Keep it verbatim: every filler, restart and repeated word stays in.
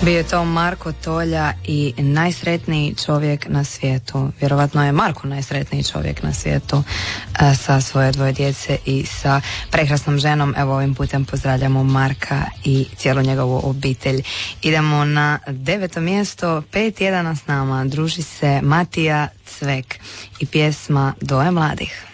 Bio je to Marko Tolja i najsretniji čovjek na svijetu. Vjerovatno je Marko najsretniji čovjek na svijetu sa svoje dvoje djece i sa prekrasnom ženom. Evo, ovim putem pozdravljamo Marka i cijelu njegovu obitelj. Idemo na deveto mjesto, pet tjedana s nama druži se Matija Cvek i pjesma Dvoje mladih.